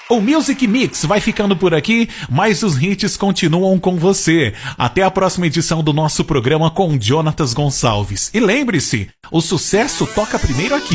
O Music Mix vai ficando por aqui, mas os hits continuam com você. Até a próxima edição do nosso programa com Jonatas Gonçalves. E lembre-se, o sucesso toca primeiro aqui.